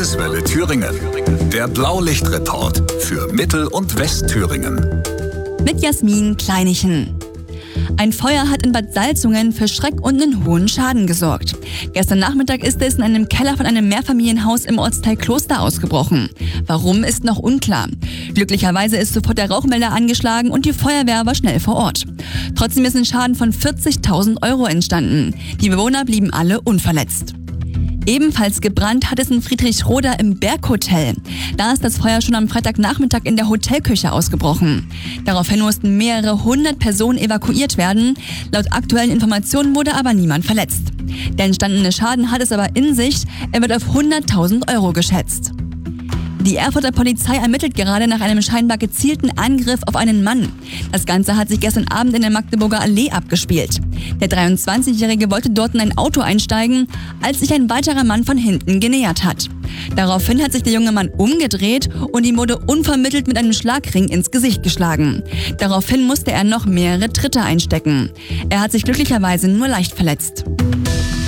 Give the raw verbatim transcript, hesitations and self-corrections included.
Landeswelle Thüringen. Der Blaulichtreport für Mittel- und Westthüringen. Mit Jasmin Kleinichen. Ein Feuer hat in Bad Salzungen für Schreck und einen hohen Schaden gesorgt. Gestern Nachmittag ist es in einem Keller von einem Mehrfamilienhaus im Ortsteil Kloster ausgebrochen. Warum, ist noch unklar. Glücklicherweise ist sofort der Rauchmelder angeschlagen und die Feuerwehr war schnell vor Ort. Trotzdem ist ein Schaden von vierzigtausend Euro entstanden. Die Bewohner blieben alle unverletzt. Ebenfalls gebrannt hat es in Friedrichroda im Berghotel. Da ist das Feuer schon am Freitagnachmittag in der Hotelküche ausgebrochen. Daraufhin mussten mehrere hundert Personen evakuiert werden. Laut aktuellen Informationen wurde aber niemand verletzt. Der entstandene Schaden hat es aber in sich. Er wird auf hunderttausend Euro geschätzt. Die Erfurter Polizei ermittelt gerade nach einem scheinbar gezielten Angriff auf einen Mann. Das Ganze hat sich gestern Abend in der Magdeburger Allee abgespielt. Der dreiundzwanzigjährige wollte dort in ein Auto einsteigen, als sich ein weiterer Mann von hinten genähert hat. Daraufhin hat sich der junge Mann umgedreht und ihm wurde unvermittelt mit einem Schlagring ins Gesicht geschlagen. Daraufhin musste er noch mehrere Tritte einstecken. Er hat sich glücklicherweise nur leicht verletzt.